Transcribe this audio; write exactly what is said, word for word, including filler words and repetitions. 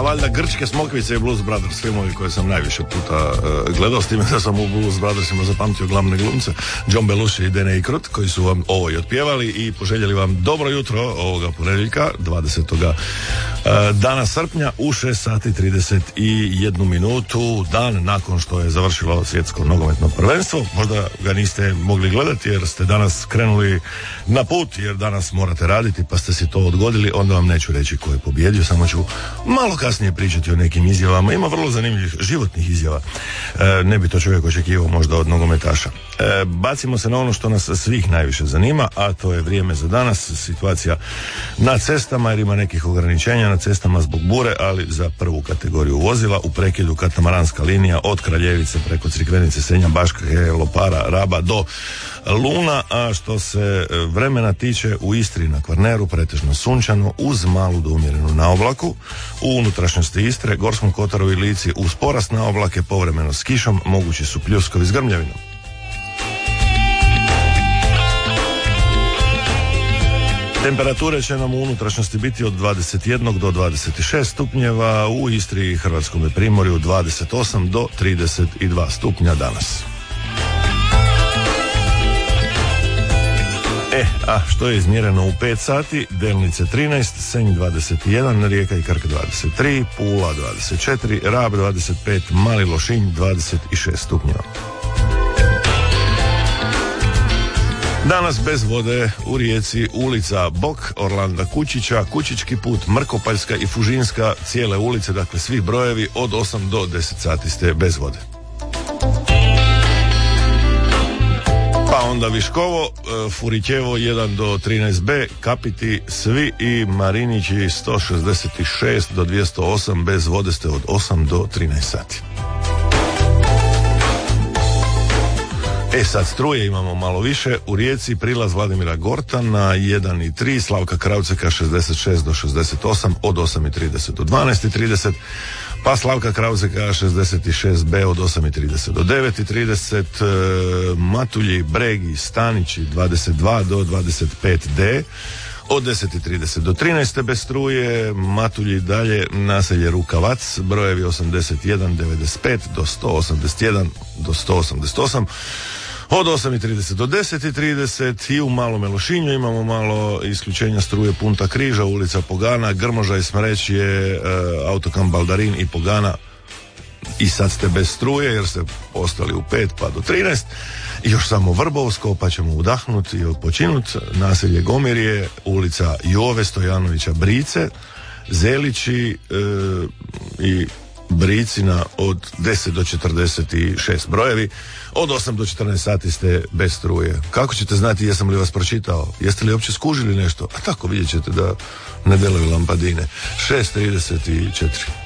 valjda Grčke smokvice i Blues Brothers, filmovi koje sam najviše puta uh, gledao, s time da sam u Blues Brothersima zapamtio glavne glumce, John Belushi i Dan Aykroyd, koji su vam ovo i otpjevali i poželjeli vam dobro jutro ovoga ponedjeljka, dvadesetog dana srpnja u šest sati trideset jednu minutu, dan nakon što je završilo svjetsko nogometno prvenstvo. Možda ga niste mogli gledati jer ste danas krenuli na put, jer danas morate raditi pa ste si to odgodili, onda vam neću reći ko je pobjedio, samo ću malo kasnije pričati o nekim izjavama. Ima vrlo zanimljivih životnih izjava. E, ne bi to čovjek očekivao možda od nogometaša. E, bacimo se na ono što nas svih najviše zanima, a to je vrijeme za danas, situacija na cestama, jer ima nekih ograničenja na cestama zbog bure, ali za prvu kategoriju vozila u prekidu katamaranska linija od Kraljevice preko Crikvenice, Senja, Baške, Lopara, Raba do Luna. A što se vremena tiče, u Istri na Kvarneru pretežno sunčano uz malu do umjerenu naoblaku, u unutrašnjosti Istre, Gorskom kotaru i Lici uz porast naoblake, povremeno s kišom, mogući su pljuskovi s grmljavinom. Temperature će nam u unutrašnjosti biti od dvadeset jedan do dvadeset šest stupnjeva, u Istri i Hrvatskome primorju dvadeset osam do trideset dva stupnja danas. E, a što je izmjereno u pet sati? Delnice trinaest, Senj dvadeset jedan, Rijeka i Krk dvadeset tri, Pula dvadeset četiri, Rab dvadeset pet, Mali Lošinj dvadeset šest stupnjeva. Danas bez vode u Rijeci ulica Bok, Orlanda Kučića, Kučićki put, Mrkopaljska i Fužinska, cijele ulice, dakle svi brojevi od osam do deset sati ste bez vode. Pa onda Viškovo, Furićevo jedan do trinaest be, Kapiti svi i Marinići sto šezdeset šest do dvjesto osam, bez vode ste od osam do trinaest sati. E sad struje imamo malo više, u Rijeci prilaz Vladimira Gortana jedan i tri, Slavka Kravceka šezdeset šest do šezdeset osam od osam i trideset do dvanaest i trideset, pa Slavka Kravceka šezdeset šest be od osam i trideset do devet i trideset, e, Matulji, Bregi, Stanići dvadeset dva do dvadeset pet de od deset i trideset do trinaest bez struje, Matulji dalje, naselje Rukavac, brojevi osamdeset jedan devedeset pet do sto osamdeset jedan do sto osamdeset osam od osam i trideset do deset i trideset, i u Malome Lošinju imamo malo isključenja struje Punta Križa, ulica Pogana, Grmoža i Smrećje, e, autokamp Baldarin i Pogana, i sad ste bez struje jer ste ostali u pet pa do trinaest. I još samo Vrbovsko, pa ćemo udahnuti i odpočinuti, naselje Gomirje, ulica Jove Stojanovića Brice, Zelići e, i Bricina od deset do četrdeset šest brojevi, od osam do četrnaest sati ste bez struje. Kako ćete znati jesam li vas pročitao? Jeste li uopće skužili nešto? A tako vidjet ćete da ne deluju lampadine. šest trideset četiri.